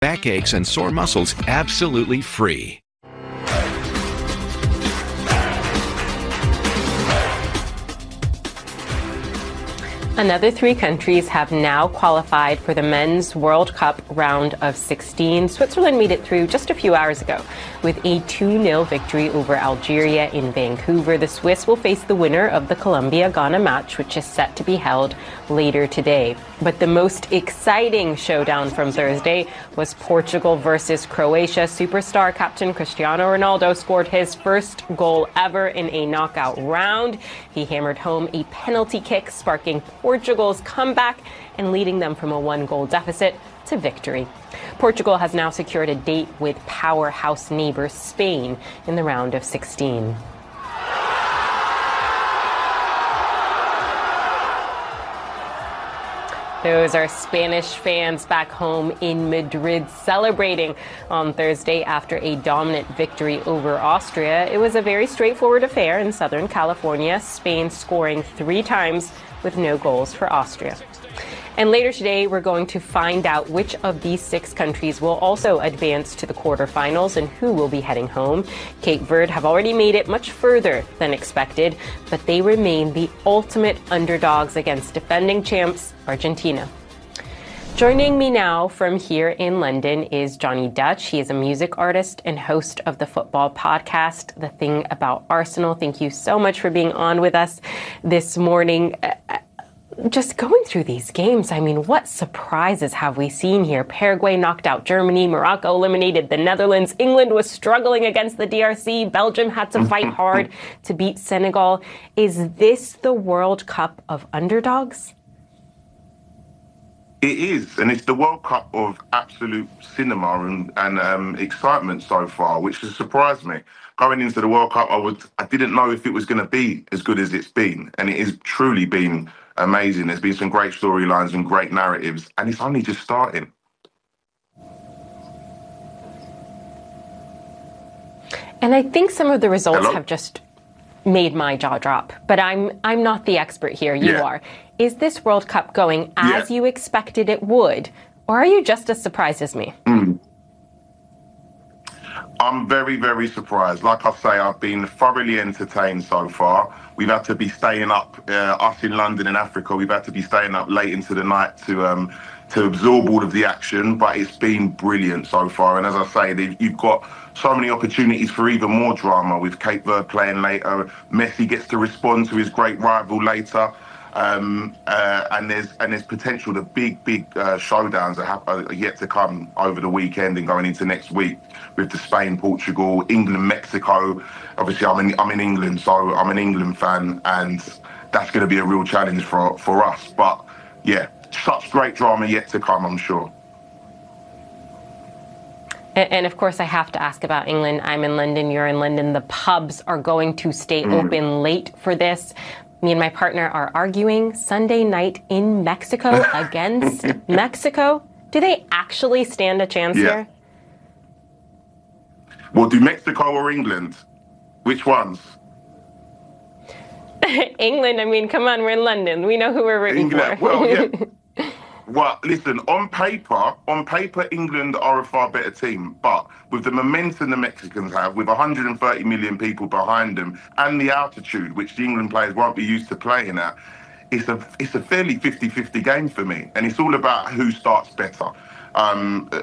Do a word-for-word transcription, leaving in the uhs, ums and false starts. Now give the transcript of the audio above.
backaches, and sore muscles absolutely free. Another three countries have now qualified for the Men's World Cup round of sixteen. Switzerland made it through just a few hours ago with a two nil victory over Algeria in Vancouver. The Swiss will face the winner of the Colombia-Ghana match, which is set to be held later today. But the most exciting showdown from Thursday was Portugal versus Croatia. Superstar captain Cristiano Ronaldo scored his first goal ever in a knockout round. He hammered home a penalty kick, sparking Portugal's comeback and leading them from a one-goal deficit to victory. Portugal has now secured a date with powerhouse neighbor Spain in the round of sixteen. Those are Spanish fans back home in Madrid celebrating on Thursday after a dominant victory over Austria. It was a very straightforward affair in Southern California, Spain scoring three times with no goals for Austria. And later today, we're going to find out which of these six countries will also advance to the quarterfinals and who will be heading home. Cape Verde have already made it much further than expected, but they remain the ultimate underdogs against defending champs Argentina. Joining me now from here in London is Johnny Dutch. He is a music artist and host of the football podcast, The Thing About Arsenal. Thank you so much for being on with us this morning. Just going through these games, I mean, what surprises have we seen here? Paraguay knocked out Germany, Morocco eliminated the Netherlands, England was struggling against the D R C, Belgium had to fight hard to beat Senegal. Is this the World Cup of underdogs? It is, and it's the World Cup of absolute cinema and, and um, excitement so far, which has surprised me. Going into the World Cup, I would, I didn't know if it was going to be as good as it's been, and it has truly been amazing. There's been some great storylines and great narratives, and it's only just starting. And I think some of the results Hello? have just made my jaw drop, but I'm I'm not the expert here. You yeah. are. Is this World Cup going as yeah. you expected it would, or are you just as surprised as me? Mm. I'm very, very surprised. Like I say, I've been thoroughly entertained so far. We've had to be staying up, uh, us in London and Africa, we've had to be staying up late into the night to um, to absorb all of the action, but it's been brilliant so far. And as I say, you've got so many opportunities for even more drama with Cape Verde playing later. Messi gets to respond to his great rival later. Um, uh, and there's and there's potential to big, big uh, showdowns that have, are yet to come over the weekend and going into next week with the Spain, Portugal, England, Mexico. Obviously, I'm in I'm in England, so I'm an England fan, and that's going to be a real challenge for for us. But yeah, such great drama yet to come, I'm sure. And, and of course, I have to ask about England. I'm in London. You're in London. The pubs are going to stay mm. open late for this. Me and my partner are arguing Sunday night in Mexico against Mexico. Do they actually stand a chance yeah. here? Well, do Mexico or England? Which ones? England. I mean, come on, we're in London. We know who we're rooting England. for. Well, yeah. Well, listen, on paper, on paper, England are a far better team. But with the momentum the Mexicans have, with one hundred thirty million people behind them, and the altitude, which the England players won't be used to playing at, it's a it's a fairly fifty-fifty game for me. And it's all about who starts better. Um,